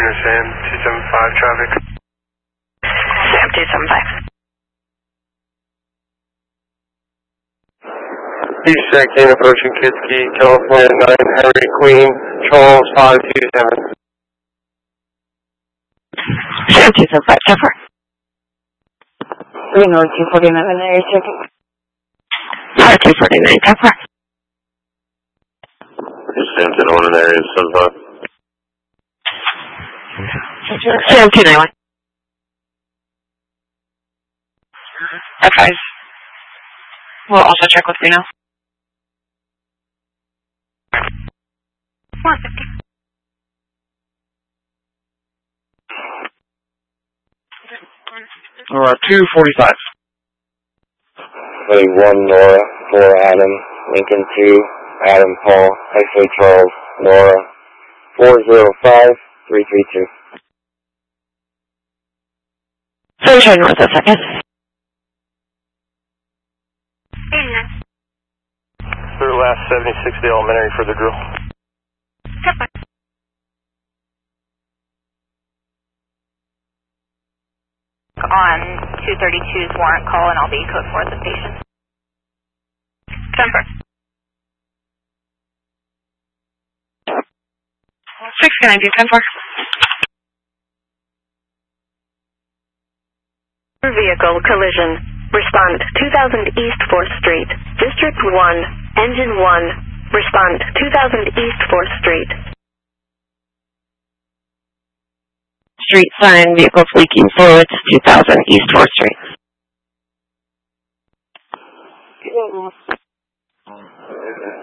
Sam 275 traffic. Sam 275. East Sancton approaching Kitsky, California 9, Harry Queen, Charles 527. Sam 275, so far. Reno 249 area checking. 249, so far. East Sancton on an area 75. Sam 291. F5. We'll also check with Reno. 150. Alright, 245. Heading 1 Nora, 4 Adam, Lincoln 2, Adam Paul, X-ray Charles, Nora, 405-332. Sunshine North, a second. 89. Third last 76 the elementary for the drill. On 232's warrant call, and I'll be code 4 at the station. December. 690, 10-4. Vehicle collision. Respond 2000 East 4th Street. District 1, Engine 1. Respond 2000 East 4th Street. Street sign, vehicles leaking fluids, 2000 East 4th Street.